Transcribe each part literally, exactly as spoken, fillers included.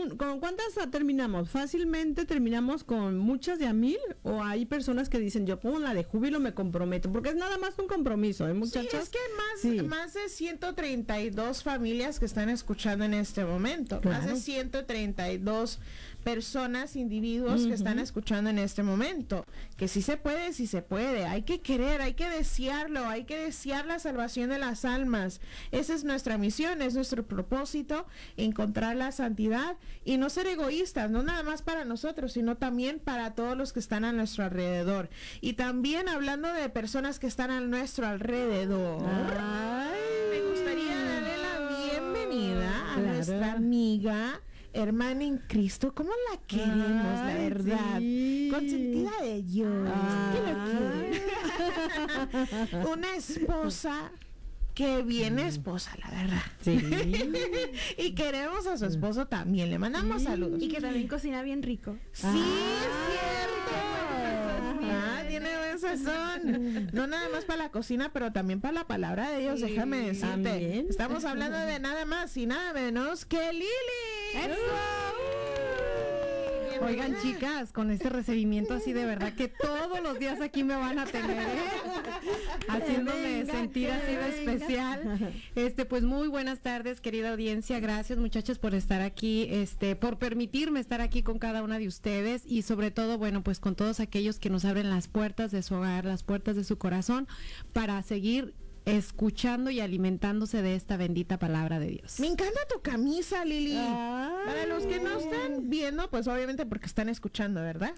un, ¿con cuántas terminamos? ¿Fácilmente terminamos con muchas de a mil? ¿O hay personas que dicen, yo pongo la de júbilo, me comprometo? Porque es nada más un compromiso, ¿eh, muchachos? Sí, es que más, Sí. más de ciento treinta y dos familias que están escuchando en este momento. Claro. Más de ciento treinta y dos personas, individuos Uh-huh. que están escuchando en este momento. Que sí se puede, sí se puede. Hay que querer, hay que desearlo, hay que desear la salvación de las almas. Esa es nuestra misión, es nuestro propósito, encontrar la santidad y no ser egoístas, no nada más para nosotros, sino también para todos los que están a nuestro alrededor. Y también hablando de personas que están a nuestro alrededor, Ay. me gustaría darle la bienvenida a Claro. nuestra amiga, hermana en Cristo. ¿Cómo la queremos, la Ay, verdad? sí. Consentida de Dios. Ay. ¿Qué lo quiere? Una esposa que viene esposa, la verdad. Sí. Y queremos a su esposo también. Le mandamos saludos. Y que también cocina bien rico. Sí, Ah. es cierto. Ah, tiene buen sazón. No nada más para la cocina, pero también para la palabra de Dios, Sí, déjame decirte. también. Estamos hablando de nada más y nada menos que Lili. Eso. Oigan, chicas, con este recibimiento así de verdad que todos los días aquí me van a tener, ¿eh? Haciéndome Venga, sentir que así de venga. especial. Este, pues muy buenas tardes, querida audiencia. Gracias, muchachos, por estar aquí, este, por permitirme estar aquí con cada una de ustedes y sobre todo, bueno, pues con todos aquellos que nos abren las puertas de su hogar, las puertas de su corazón para seguir escuchando y alimentándose de esta bendita palabra de Dios. Me encanta tu camisa, Lili. Ay. Para los que no están viendo, pues obviamente porque están escuchando, ¿verdad?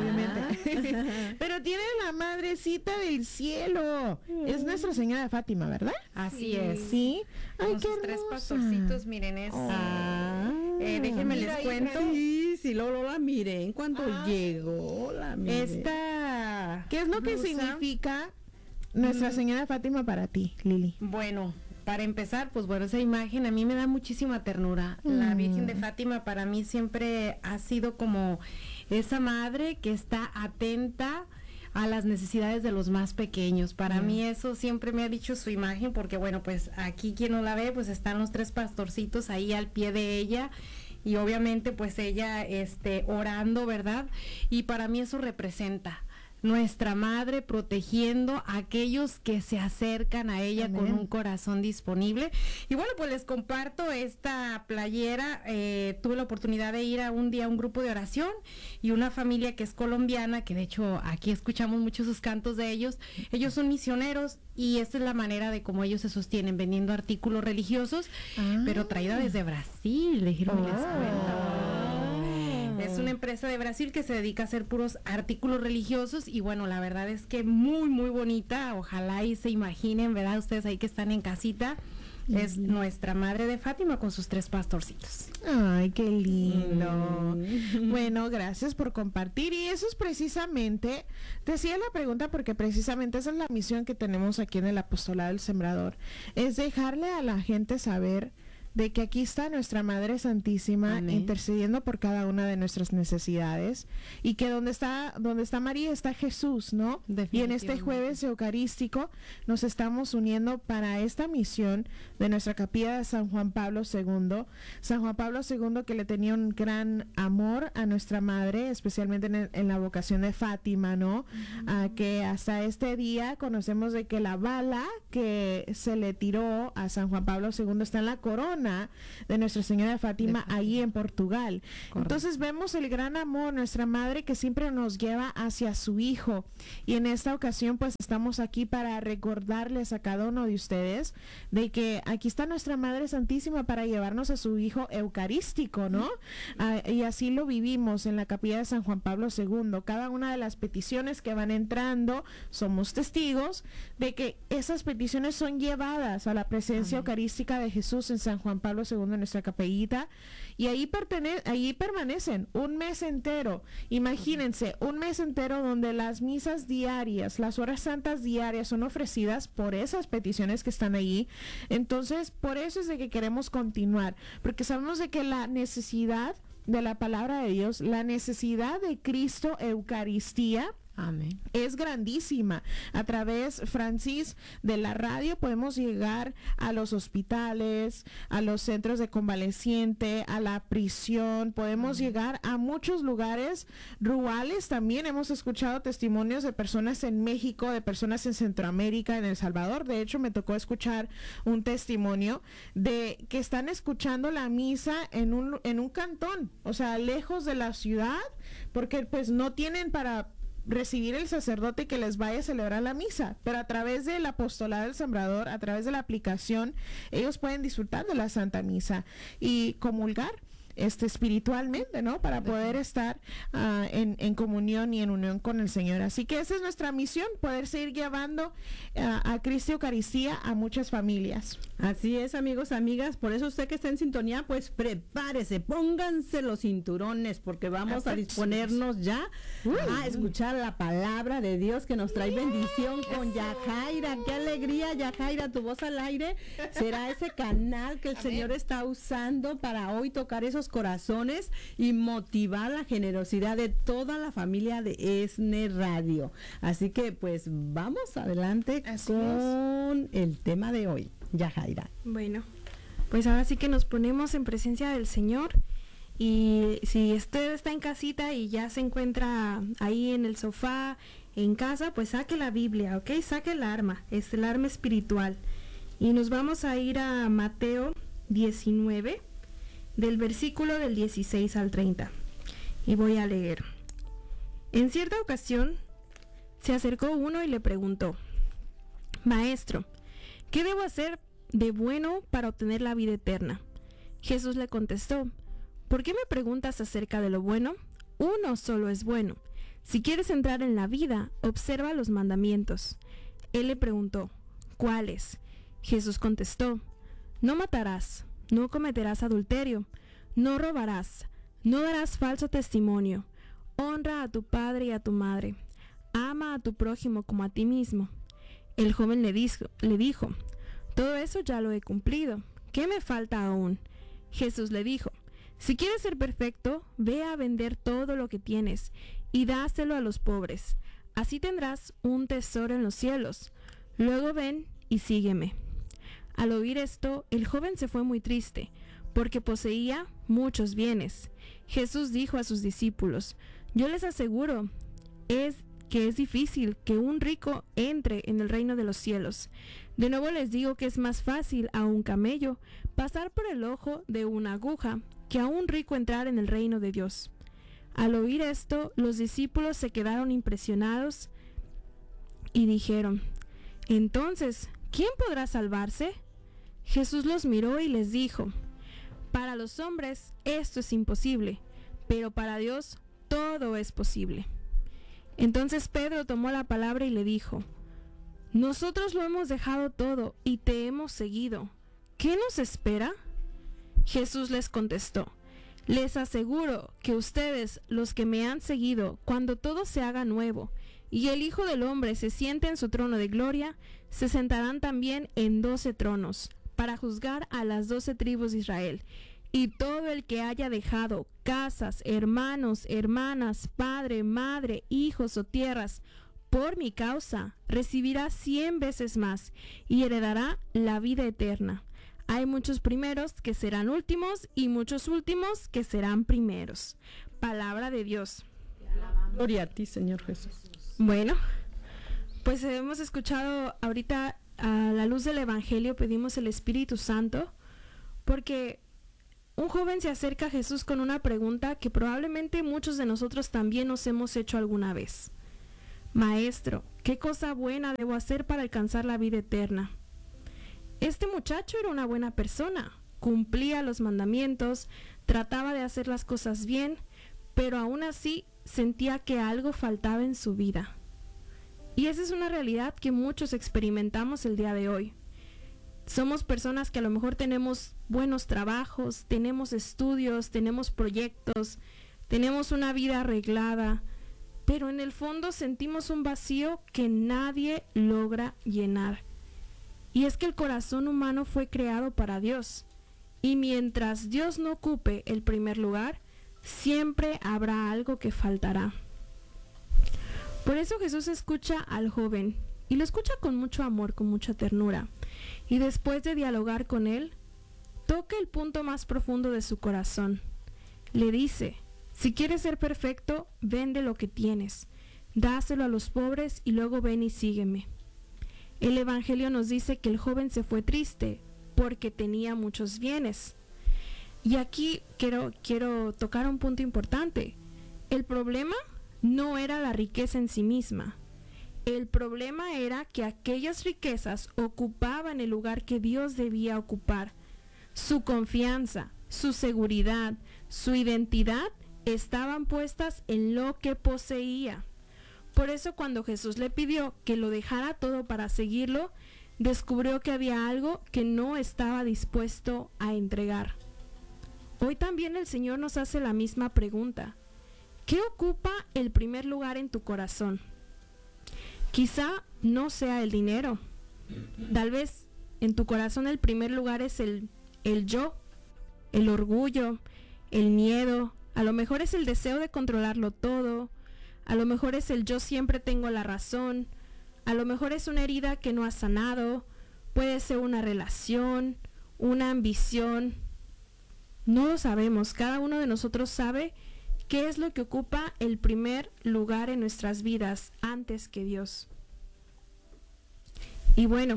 Obviamente. Pero tiene la madrecita del cielo. Es Nuestra Señora de Fátima, ¿verdad? Así Sí. es. Sí. Ay, Con qué sus tres hermosa. pastorcitos, miren, es... Ah. Eh, déjenme Mira, les hija. cuento. Sí, sí, luego la miré en cuanto Ah. llegó, la miré. Esta... ¿Qué es lo que blusa, significa Nuestra Señora de Fátima para ti, Lili? Bueno, para empezar, pues bueno, esa imagen a mí me da muchísima ternura. La Mm. Virgen de Fátima para mí siempre ha sido como esa madre que está atenta a las necesidades de los más pequeños. Para Mm. mí eso siempre me ha dicho su imagen, porque bueno, pues aquí quien no la ve, pues están los tres pastorcitos ahí al pie de ella. Y obviamente pues ella este orando, ¿verdad? Y para mí eso representa nuestra madre protegiendo a aquellos que se acercan a ella. Amén. Con un corazón disponible. Y bueno, pues les comparto esta playera. Eh, tuve la oportunidad de ir a un día a un grupo de oración y una familia que es colombiana, que de hecho aquí escuchamos mucho sus cantos de ellos. Ellos son misioneros y esta es la manera de cómo ellos se sostienen, vendiendo artículos religiosos, Ah. pero traída desde Brasil. Déjenme les Oh. cuento. Es una empresa de Brasil que se dedica a hacer puros artículos religiosos y bueno, la verdad es que muy, muy bonita. Ojalá y se imaginen, ¿verdad? Ustedes ahí que están en casita, es Nuestra Madre de Fátima con sus tres pastorcitos. Ay, qué lindo. Mm. Bueno, gracias por compartir. Y eso es precisamente, decía la pregunta porque precisamente esa es la misión que tenemos aquí en el Apostolado del Sembrador, es dejarle a la gente saber de que aquí está nuestra Madre Santísima. Amén. Intercediendo por cada una de nuestras necesidades y que donde está donde está María está Jesús, ¿no? Y en este jueves eucarístico nos estamos uniendo para esta misión de nuestra capilla de San Juan Pablo segundo. San Juan Pablo segundo que le tenía un gran amor a nuestra Madre, especialmente en, el, en la vocación de Fátima, ¿no? Uh-huh. Ah, que hasta este día conocemos de que la bala que se le tiró a San Juan Pablo segundo está en la corona de Nuestra Señora de Fátima, de ahí en Portugal. Correcto. Entonces vemos el gran amor, nuestra madre que siempre nos lleva hacia su hijo, y en esta ocasión pues estamos aquí para recordarles a cada uno de ustedes de que aquí está nuestra Madre Santísima para llevarnos a su hijo eucarístico, ¿no? Uh, y así lo vivimos en la capilla de San Juan Pablo segundo. Cada una de las peticiones que van entrando, somos testigos de que esas peticiones son llevadas a la presencia Amén. Eucarística de Jesús en San Juan Pablo segundo en nuestra capellita, y ahí, pertene- ahí permanecen un mes entero. Imagínense, un mes entero donde las misas diarias, las horas santas diarias son ofrecidas por esas peticiones que están ahí. Entonces, por eso es de que queremos continuar, porque sabemos de que la necesidad de la palabra de Dios, la necesidad de Cristo Eucaristía, Amén. Es grandísima. A través, Francis, de la radio podemos llegar a los hospitales, a los centros de convaleciente, a la prisión, podemos Amén. Llegar a muchos lugares rurales también. Hemos escuchado testimonios de personas en México, de personas en Centroamérica, en El Salvador. De hecho, me tocó escuchar un testimonio de que están escuchando la misa en un, en un cantón, o sea, lejos de la ciudad, porque pues no tienen para recibir el sacerdote que les vaya a celebrar la misa, pero a través del apostolado del Sembrador, a través de la aplicación, ellos pueden disfrutar de la Santa Misa y comulgar este espiritualmente, ¿no? Para poder estar uh, en, en comunión y en unión con el Señor. Así que esa es nuestra misión, poder seguir llevando uh, a Cristo Eucaristía a muchas familias. Así es, amigos, amigas, por eso usted que está en sintonía, pues prepárese, pónganse los cinturones, porque vamos a disponernos ya Uy. a escuchar la palabra de Dios que nos trae yeah. bendición con Yajaira. ¡Qué alegría, Yajaira! Tu voz al aire será ese canal que el Amén. Señor está usando para hoy tocar esos corazones y motivar la generosidad de toda la familia de ESNE Radio. Así que pues vamos adelante Así con es. el tema de hoy. Yajaira. Bueno, pues ahora sí que nos ponemos en presencia del Señor, y si usted está en casita y ya se encuentra ahí en el sofá, en casa, pues saque la Biblia, ¿ok? Saque el arma, es el arma espiritual. Y nos vamos a ir a Mateo diecinueve, del versículo del dieciséis al treinta. Y voy a leer. En cierta ocasión, se acercó uno y le preguntó: Maestro, ¿qué debo hacer de bueno para obtener la vida eterna? Jesús le contestó: ¿Por qué me preguntas acerca de lo bueno? Uno solo es bueno. Si quieres entrar en la vida, observa los mandamientos. Él le preguntó: ¿Cuáles? Jesús contestó: No matarás, no cometerás adulterio, no robarás, no darás falso testimonio, honra a tu padre y a tu madre, ama a tu prójimo como a ti mismo. El joven le dijo, le dijo, todo eso ya lo he cumplido, ¿qué me falta aún? Jesús le dijo: Si quieres ser perfecto, ve a vender todo lo que tienes y dáselo a los pobres, así tendrás un tesoro en los cielos. Luego ven y sígueme. Al oír esto, el joven se fue muy triste, porque poseía muchos bienes. Jesús dijo a sus discípulos: Yo les aseguro, es que es difícil que un rico entre en el reino de los cielos. De nuevo les digo que es más fácil a un camello pasar por el ojo de una aguja que a un rico entrar en el reino de Dios. Al oír esto, los discípulos se quedaron impresionados y dijeron: Entonces, ¿quién podrá salvarse? Jesús los miró y les dijo: Para los hombres esto es imposible, pero para Dios todo es posible. Entonces Pedro tomó la palabra y le dijo: Nosotros lo hemos dejado todo y te hemos seguido. ¿Qué nos espera? Jesús les contestó: Les aseguro que ustedes, los que me han seguido, cuando todo se haga nuevo y el Hijo del Hombre se siente en su trono de gloria, se sentarán también en doce tronos, para juzgar a las doce tribus de Israel. Y todo el que haya dejado casas, hermanos, hermanas, padre, madre, hijos o tierras, por mi causa, recibirá cien veces más y heredará la vida eterna. Hay muchos primeros que serán últimos y muchos últimos que serán primeros. Palabra de Dios. Gloria a ti, Señor Jesús. Bueno, pues hemos escuchado ahorita, a la luz del Evangelio, pedimos el Espíritu Santo, porque un joven se acerca a Jesús con una pregunta que probablemente muchos de nosotros también nos hemos hecho alguna vez. Maestro, ¿qué cosa buena debo hacer para alcanzar la vida eterna? Este muchacho era una buena persona, cumplía los mandamientos, trataba de hacer las cosas bien, pero aún así sentía que algo faltaba en su vida. Y esa es una realidad que muchos experimentamos el día de hoy. Somos personas que a lo mejor tenemos buenos trabajos, tenemos estudios, tenemos proyectos, tenemos una vida arreglada, pero en el fondo sentimos un vacío que nadie logra llenar. Y es que el corazón humano fue creado para Dios, y mientras Dios no ocupe el primer lugar, siempre habrá algo que faltará. Por eso Jesús escucha al joven y lo escucha con mucho amor, con mucha ternura. Y después de dialogar con él, toca el punto más profundo de su corazón. Le dice: si quieres ser perfecto, vende lo que tienes, dáselo a los pobres y luego ven y sígueme. El Evangelio nos dice que el joven se fue triste porque tenía muchos bienes. Y aquí quiero, quiero tocar un punto importante. El problema no era la riqueza en sí misma. El problema era que aquellas riquezas ocupaban el lugar que Dios debía ocupar. Su confianza, su seguridad, su identidad estaban puestas en lo que poseía. Por eso cuando Jesús le pidió que lo dejara todo para seguirlo, descubrió que había algo que no estaba dispuesto a entregar. Hoy también el Señor nos hace la misma pregunta. ¿Qué ocupa el primer lugar en tu corazón? Quizá no sea el dinero. Tal vez en tu corazón el primer lugar es el, el yo, el orgullo, el miedo. A lo mejor es el deseo de controlarlo todo. A lo mejor es el yo siempre tengo la razón. A lo mejor es una herida que no has sanado. Puede ser una relación, una ambición. No lo sabemos. Cada uno de nosotros sabe qué es lo que ocupa el primer lugar en nuestras vidas antes que Dios. Y bueno,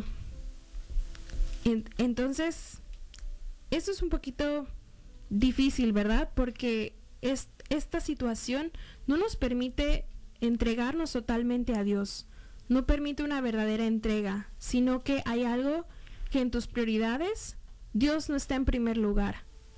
en, entonces, esto es un poquito difícil, ¿verdad? Porque es, esta situación no nos permite entregarnos totalmente a Dios. No permite una verdadera entrega, sino que hay algo que en tus prioridades Dios no está en primer lugar.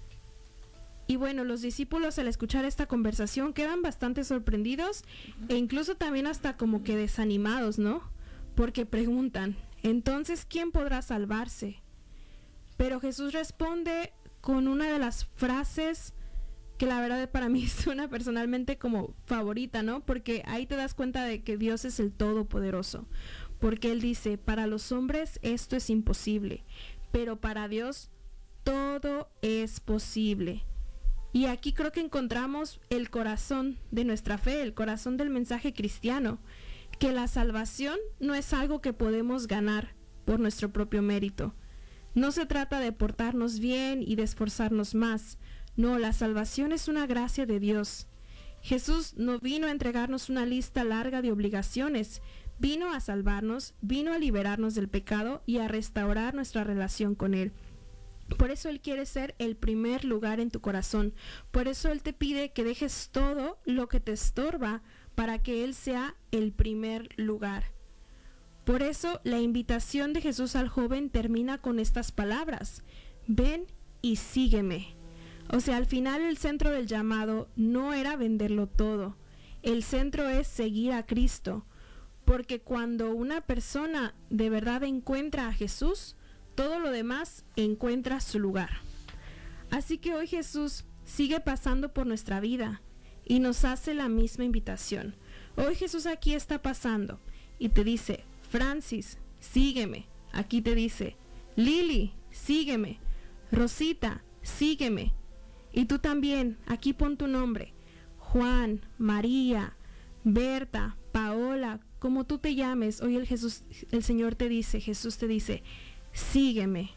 Y bueno, los discípulos al escuchar esta conversación quedan bastante sorprendidos e incluso también hasta como que desanimados, ¿no? Porque preguntan, entonces, ¿quién podrá salvarse? Pero Jesús responde con una de las frases que la verdad para mí suena personalmente como favorita, ¿no? Porque ahí te das cuenta de que Dios es el Todopoderoso. Porque Él dice, para los hombres esto es imposible, pero para Dios todo es posible. Y aquí creo que encontramos el corazón de nuestra fe, el corazón del mensaje cristiano, que la salvación no es algo que podemos ganar por nuestro propio mérito. No se trata de portarnos bien y de esforzarnos más. No, la salvación es una gracia de Dios. Jesús no vino a entregarnos una lista larga de obligaciones, vino a salvarnos, vino a liberarnos del pecado y a restaurar nuestra relación con Él. Por eso Él quiere ser el primer lugar en tu corazón. Por eso Él te pide que dejes todo lo que te estorba para que Él sea el primer lugar. Por eso la invitación de Jesús al joven termina con estas palabras: ven y sígueme. O sea, al final el centro del llamado no era venderlo todo. El centro es seguir a Cristo. Porque cuando una persona de verdad encuentra a Jesús, todo lo demás encuentra su lugar. Así que hoy Jesús sigue pasando por nuestra vida y nos hace la misma invitación. Hoy Jesús aquí está pasando y te dice, Francis, sígueme. Aquí te dice, Lili, sígueme. Rosita, sígueme. Y tú también, aquí pon tu nombre. Juan, María, Berta, Paola, como tú te llames. Hoy el, Jesús, el Señor te dice, Jesús te dice, sígueme,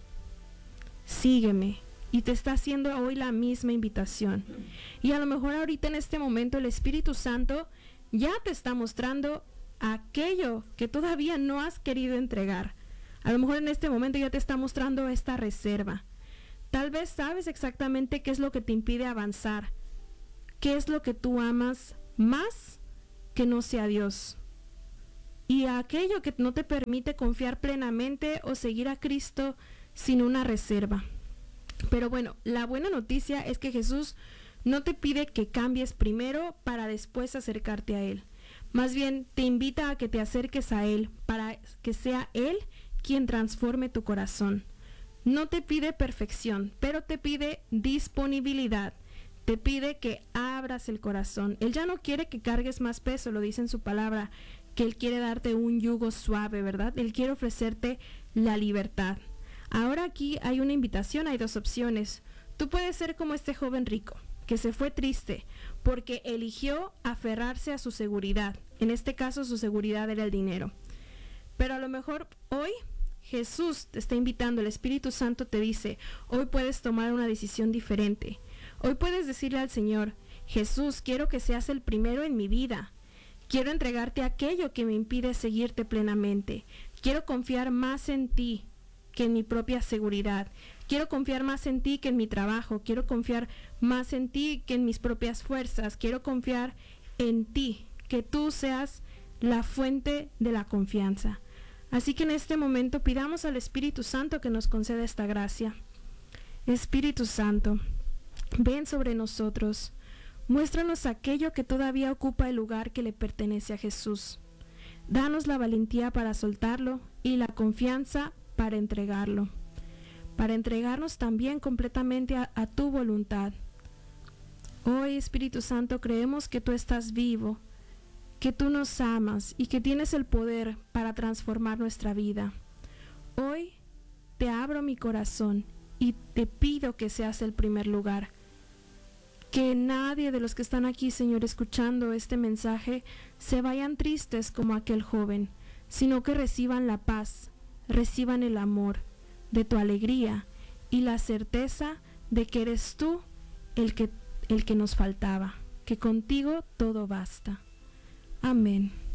sígueme. Y te está haciendo hoy la misma invitación. Y a lo mejor ahorita en este momento el Espíritu Santo ya te está mostrando aquello que todavía no has querido entregar. A lo mejor en este momento ya te está mostrando esta reserva. Tal vez sabes exactamente qué es lo que te impide avanzar. ¿Qué es lo que tú amas más que no sea Dios? Y aquello que no te permite confiar plenamente o seguir a Cristo sin una reserva. Pero bueno, la buena noticia es que Jesús no te pide que cambies primero para después acercarte a Él. Más bien te invita a que te acerques a Él para que sea Él quien transforme tu corazón. No te pide perfección, pero te pide disponibilidad. Te pide que abras el corazón. Él ya no quiere que cargues más peso, lo dice en su palabra, que Él quiere darte un yugo suave, ¿verdad? Él quiere ofrecerte la libertad. Ahora aquí hay una invitación, hay dos opciones. Tú puedes ser como este joven rico, que se fue triste porque eligió aferrarse a su seguridad. En este caso, su seguridad era el dinero. Pero a lo mejor hoy Jesús te está invitando, el Espíritu Santo te dice, hoy puedes tomar una decisión diferente. Hoy puedes decirle al Señor, Jesús, quiero que seas el primero en mi vida. Quiero entregarte aquello que me impide seguirte plenamente. Quiero confiar más en ti que en mi propia seguridad. Quiero confiar más en ti que en mi trabajo. Quiero confiar más en ti que en mis propias fuerzas. Quiero confiar en ti, que tú seas la fuente de la confianza. Así que en este momento pidamos al Espíritu Santo que nos conceda esta gracia. Espíritu Santo, ven sobre nosotros. Muéstranos aquello que todavía ocupa el lugar que le pertenece a Jesús. Danos la valentía para soltarlo y la confianza para entregarlo. Para entregarnos también completamente a, a tu voluntad. Hoy, Espíritu Santo, creemos que tú estás vivo, que tú nos amas y que tienes el poder para transformar nuestra vida. Hoy te abro mi corazón y te pido que seas el primer lugar. Que nadie de los que están aquí, Señor, escuchando este mensaje, se vayan tristes como aquel joven, sino que reciban la paz, reciban el amor de tu alegría y la certeza de que eres tú el que, el que nos faltaba, que contigo todo basta. Amén.